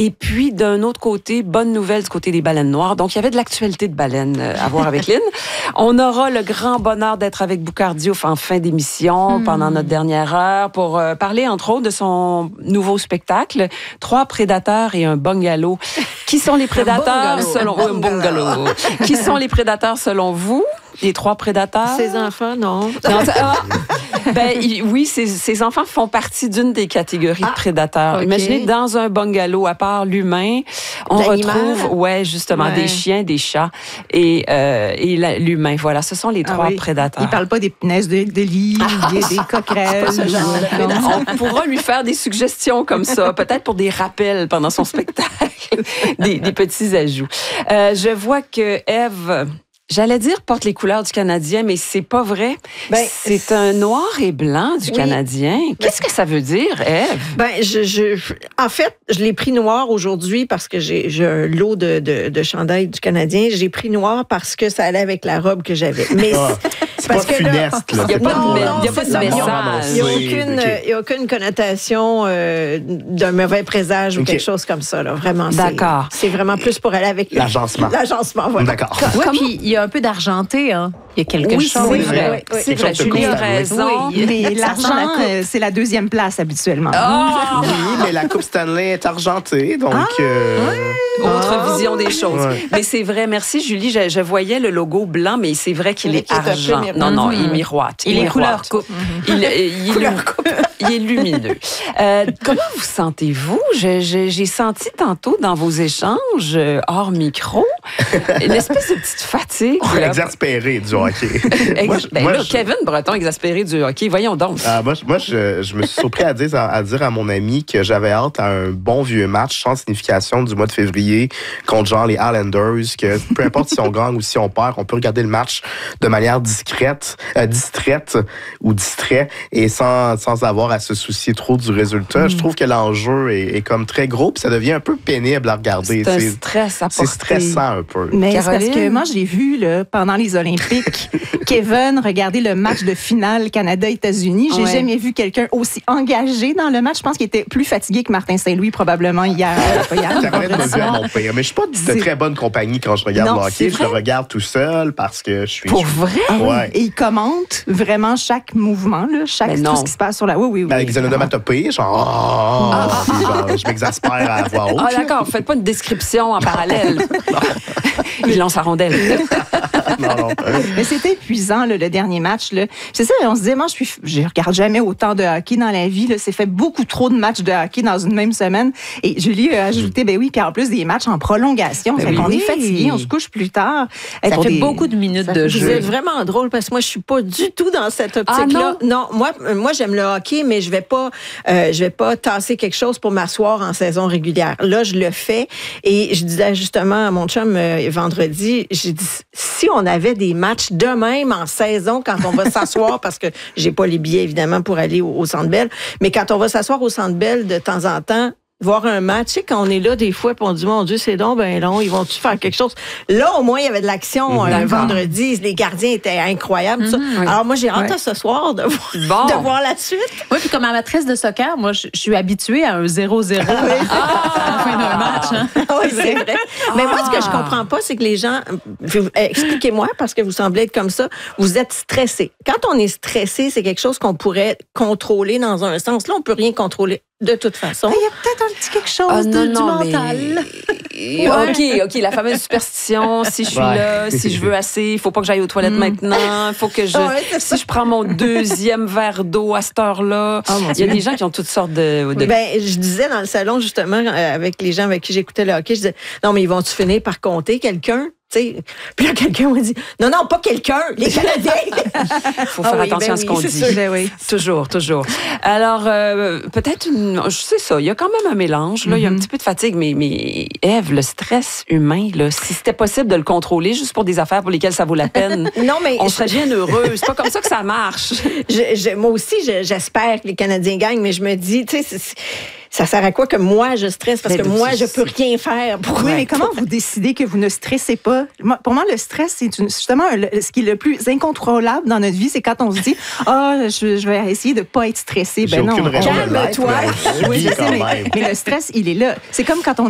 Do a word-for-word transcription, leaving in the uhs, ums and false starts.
et puis, d'un autre côté, bonne nouvelle du côté des baleines noires. Donc, il y avait de l'actualité de baleines à voir avec Lynn. On aura le grand bonheur d'être avec Boucardiouf en fin d'émission hmm. pendant notre dernière heure pour euh, parler, entre autres, de son nouveau spectacle, Trois prédateurs et un bungalow. Qui sont les prédateurs selon vous? Un bungalow. Qui sont les prédateurs selon vous? Les trois prédateurs? Ses enfants, non. non ça, ah, ben, oui, ces, ces enfants font partie d'une des catégories ah, de prédateurs. Okay. Imaginez, dans un bungalow, à part l'humain, on L'animal. retrouve, ouais, justement, ouais. des chiens, des chats et, euh, et la, l'humain. Voilà, ce sont les trois ah, oui. prédateurs. Il ne parle pas des punaises de, de lit, ah, des, des coquerelles. On pourra lui faire des suggestions comme ça, peut-être pour des rappels pendant son spectacle, des, des petits ajouts. Euh, je vois que Ève... J'allais dire porte les couleurs du Canadien, mais c'est pas vrai. Ben, c'est un noir et blanc du oui. Canadien. Qu'est-ce que ça veut dire, Ève? Ben, je, je, en fait, je l'ai pris noir aujourd'hui parce que j'ai, j'ai un lot de, de, de chandail du Canadien. J'ai pris noir parce que ça allait avec la robe que j'avais. Mais ah, c'est parce pas que funeste, là. Il n'y a pas de, y a pas de message. Il n'y a aucune, okay. y a aucune connotation euh, d'un mauvais présage okay. ou quelque chose comme ça. Là. Vraiment, D'accord. C'est, c'est vraiment plus pour aller avec l'agencement. L'agencement, voilà. D'accord. Oui, puis il y a un peu d'argenté, hein. Il y a quelque oui, chose. C'est vrai. Oui, oui. C'est vrai. Julie a raison. Oui, mais l'argent, euh, c'est la deuxième place habituellement. Oh! Oui, mais la Coupe Stanley est argentée, donc... Ah, euh... oui. Autre oh. vision des choses. Ouais. Mais c'est vrai, merci Julie. Je, je voyais le logo blanc, mais c'est vrai qu'il est, est argent. Non, non, mm-hmm. il miroite. Il, il est couleur coupe. Mm-hmm. Il, il, il, couleur coupe. Il est lumineux. Euh, comment vous sentez-vous? Je, je, j'ai senti tantôt dans vos échanges, hors micro, une espèce de petite fatigue. Exaspéré du hockey. moi, je, ben moi, là, je... Kevin Breton, exaspéré du hockey. Voyons donc. Ah, moi, moi je, je me suis surpris à dire, à dire à mon ami que j'avais hâte à un bon vieux match sans signification du mois de février contre genre les Islanders, que peu importe si on gagne ou si on perd, on peut regarder le match de manière discrète, euh, distraite ou distrait et sans, sans avoir à se soucier trop du résultat. Mm. Je trouve que l'enjeu est, est comme très gros puis ça devient un peu pénible à regarder. C'est un stress à porter. C'est stressant un peu. Mais c'est parce que moi, j'ai vu là, pendant les Olympiques Kevin regarder le match de finale Canada-États-Unis. J'ai ouais. jamais vu quelqu'un aussi engagé dans le match. Je pense qu'il était plus fatigué que Martin Saint-Louis probablement hier. hier Mais je suis pas de c'est... très bonne compagnie quand je regarde non, le hockey. Je le regarde tout seul parce que je suis... Pour vrai? Ah, oui. ouais. Et il commente vraiment chaque mouvement, là, chaque, tout ce qui se passe sur la... Oui, oui, oui. Avec des onomatopées, genre... Oh, ah. genre je m'exaspère à voix haute. Ah, d'accord. Faites pas une description en parallèle. Il lance la rondelle. non, non. Mais c'était épuisant, là, le dernier match. Là. C'est ça, on se disait, moi, je suis, je regarde jamais autant de hockey dans la vie. Là. C'est fait beaucoup trop de matchs de hockey dans une même semaine. Et Julie a ajouté, ben oui, puis en plus des matchs en prolongation. Ben fait oui. qu'on est fatigué, on se couche plus tard. Ça fait des... beaucoup de minutes ça de jeu. C'est vraiment drôle parce que moi, je suis pas du tout dans cette optique-là. Ah, non? non, moi, moi, j'aime le hockey, mais je vais pas, euh, je vais pas tasser quelque chose pour m'asseoir en saison régulière. Là, je le fais. Et je disais justement à mon chum euh, vendredi, j'ai dit, si on avait des matchs de même en saison quand on va s'asseoir, parce que j'ai pas les billets évidemment pour aller au, au Centre Bell, mais quand on va s'asseoir au Centre Bell de temps en temps, voir un match, tu sais, quand on est là des fois, puis on dit, mon Dieu, c'est donc ben long, ils vont-tu faire quelque chose? Là, au moins, il y avait de l'action mm-hmm. euh, vendredi, les gardiens étaient incroyables. Mm-hmm, oui. Alors moi, j'ai hâte ouais. à ce soir de voir, bon. de voir la suite. Oui, puis comme amatrice de soccer, moi, je, je suis habituée à un zéro zéro ah, à la fin d'un match. Hein. Oui, c'est vrai. Ah. Mais moi, ce que je comprends pas, c'est que les gens, expliquez-moi, parce que vous semblez être comme ça, vous êtes stressés. Quand on est stressé, c'est quelque chose qu'on pourrait contrôler dans un sens. Là, on peut rien contrôler. De toute façon. Il y a peut-être un petit quelque chose ah, non, de, non, du mental. Mais... OK, OK, la fameuse superstition, si je suis ouais. là, si je veux assez, il faut pas que j'aille aux toilettes mm. maintenant, il faut que je... Ouais, si je prends mon deuxième verre d'eau à cette heure-là, oh, il y a des gens qui ont toutes sortes de... de... Ben, je disais dans le salon, justement, avec les gens avec qui j'écoutais le hockey, je disais, non, mais ils vont-tu finir par compter quelqu'un? T'sais. Puis là, quelqu'un m'a dit, non, non, pas quelqu'un, les Canadiens. Il faut faire ah oui, attention ben à ce qu'on oui, dit. Ben oui. Toujours, toujours. Alors, euh, peut-être, une, je sais ça, il y a quand même un mélange. Là, mm-hmm. Il y a un petit peu de fatigue, mais, mais Ève, le stress humain, là, si c'était possible de le contrôler juste pour des affaires pour lesquelles ça vaut la peine, non, mais on serait bien heureux. C'est pas comme ça que ça marche. je, je, moi aussi, je, j'espère que les Canadiens gagnent, mais je me dis, tu sais, ça sert à quoi que moi, je stresse? Parce mais que moi, je peux rien faire. Pour oui, mais comment vous décidez que vous ne stressez pas? Moi, pour moi, le stress, c'est une, justement un, ce qui est le plus incontrôlable dans notre vie, c'est quand on se dit « Ah, oh, je, je vais essayer de ne pas être stressé. » Ben non, calme-toi. Oui, je sais, mais, mais le stress, il est là. C'est comme quand on